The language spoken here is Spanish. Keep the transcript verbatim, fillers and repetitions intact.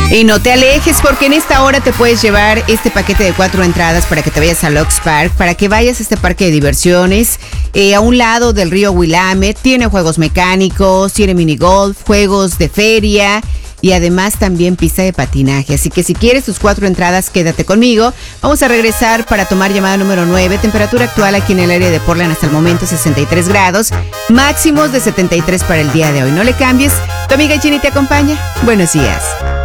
Y no te alejes porque en esta hora te puedes llevar este paquete de cuatro entradas para que te vayas al Ox Park, para que vayas a este parque de diversiones, eh, a un lado del río Willamette. Tiene juegos mecánicos, tiene minigolf, juegos de feria y además también pista de patinaje. Así que si quieres tus cuatro entradas, quédate conmigo. Vamos a regresar para tomar llamada número nueve. Temperatura actual aquí en el área de Portland hasta el momento sesenta y tres grados. Máximos de setenta y tres para el día de hoy. No le cambies. Tu amiga Jenny te acompaña. Buenos días.